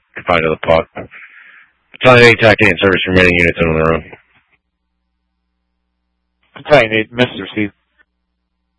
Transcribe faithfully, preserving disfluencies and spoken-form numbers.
confined to the pod. Battalion eight, Tactic and service remaining units on the road. Battalion eight, message received.